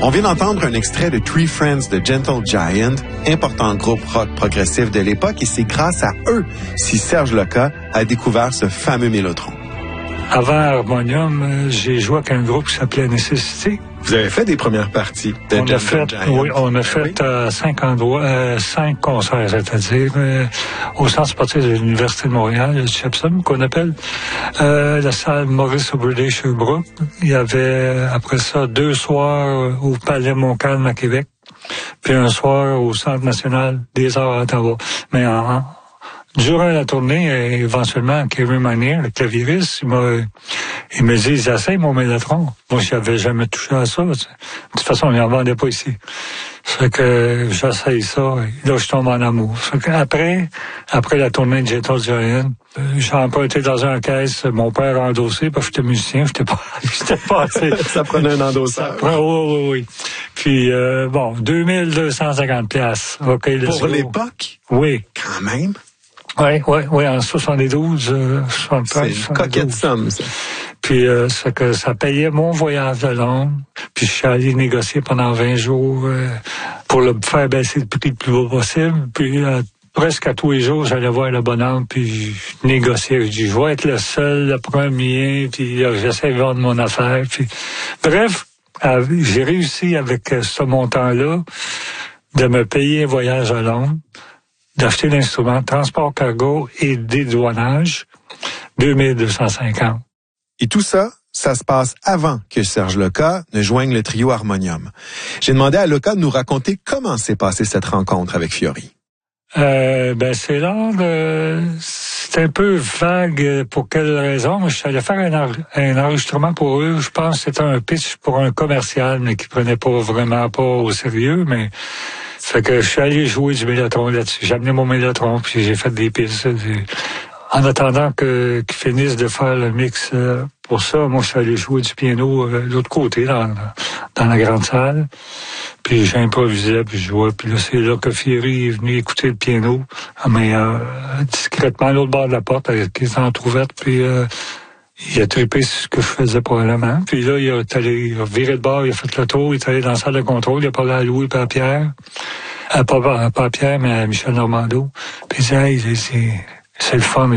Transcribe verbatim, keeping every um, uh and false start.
On vient d'entendre un extrait de Three Friends de Gentle Giant, important groupe rock progressif de l'époque, et c'est grâce à eux si Serge Lucas a découvert ce fameux Mélotron. Avant Harmonium, j'ai joué avec un groupe qui s'appelait Nécessité. Vous avez fait des premières parties de on Gentle a fait, Giant. Oui, on a fait euh, cinq endroits, euh, cinq concerts, c'est-à-dire euh, au centre sportif de l'Université de Montréal, le Chepsom, qu'on appelle euh, la salle Maurice O'Brady Sherbrooke. Il y avait après ça deux soirs au Palais Montcalm à Québec, puis un soir au Centre national des arts à Ottawa. Mais en, en durant la tournée, éventuellement, Kevin Manier, le clavieriste, il m'a, il me dit, j'essaie mon Mélotron. Moi, je n'avais jamais touché à ça. De toute façon, on n'en vendait pas ici. C'est que j'essaye ça, et là, je tombe en amour. C'est que après, après la tournée de Gentle Giant, j'ai emprunté dans un caisse, mon père a endossé, parce que j'étais musicien, j'étais pas, j'étais pas assez. Ça prenait un endosseur. Oui, oui, oui, oui. Puis, euh, bon, deux mille deux cent cinquante piastres. Okay, pour l'époque? Oui. Quand même. Oui, oui, oui, en soixante-douze, euh, soixante-treize. C'est une coquette somme, ça. Puis, euh, c'est que ça payait mon voyage de Londres. Puis, je suis allé négocier pendant vingt jours euh, pour le faire baisser le prix le plus bas possible. Puis, euh, presque à tous les jours, j'allais voir le bonhomme, puis je négociais. Je dis, je vais être le seul, le premier, puis euh, j'essaie de vendre mon affaire. Puis, bref, euh, j'ai réussi avec euh, ce montant-là de me payer un voyage à Londres, d'acheter l'instrument, transport cargo et dédouanage, deux mille deux cent cinquante. Et tout ça, ça se passe avant que Serge Lucas ne joigne le trio Harmonium. J'ai demandé à Lucas de nous raconter comment s'est passée cette rencontre avec Fiori. Euh, ben, c'est là, euh, c'est un peu vague pour quelle raison. Je suis allé faire un, un enregistrement pour eux. Je pense que c'était un pitch pour un commercial, mais qui prenait pas vraiment pas au sérieux, mais fait que je suis allé jouer du Mélotron là-dessus. J'ai amené mon Mélotron, puis j'ai fait des pistes. Des... En attendant que qu'ils finissent de faire le mix euh, pour ça, moi, je suis allé jouer du piano euh, de l'autre côté, dans, dans la grande salle. Puis j'improvisais, puis je jouais. Puis là, c'est là que Fiori est venu écouter le piano, mais euh, discrètement à l'autre bord de la porte, avec les entrouvertes, puis... Euh, il a trippé sur ce que je faisais probablement. Puis là, il est allé il a viré de bord, il a fait le tour, il est allé dans la salle de contrôle, il a parlé à Louis et à Pierre. Euh, pas, pas à Pierre, mais à Michel Normando. Puis il dit, hey, c'est, c'est le fun.